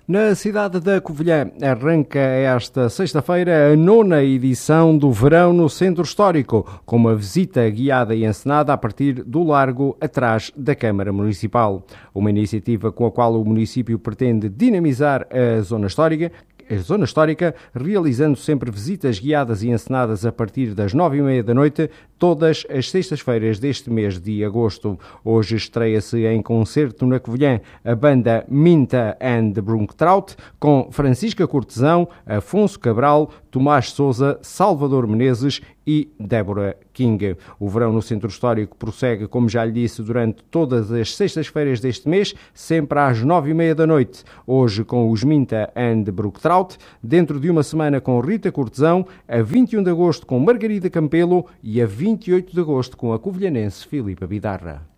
Na cidade da Covilhã arranca esta sexta-feira a 9ª edição do Verão no Centro Histórico, com uma visita guiada e encenada a partir do largo atrás da Câmara Municipal. Uma iniciativa com a qual o município pretende dinamizar a zona histórica, realizando sempre visitas guiadas e encenadas a partir das 9h30 da noite, todas as sextas-feiras deste mês de agosto. Hoje estreia-se em concerto na Covilhã a banda Minta and Brunktraut, com Francisca Cortesão, Afonso Cabral, Tomás Sousa, Salvador Menezes e Débora King. O Verão no Centro Histórico prossegue, como já lhe disse, durante todas as sextas-feiras deste mês, sempre às 9h30 da noite. Hoje com os Minta and Brunktraut, dentro de uma semana com Rita Cortesão, a 21 de agosto com Margarida Campelo e a 28 de agosto com a covilhanense Filipa Bidarra.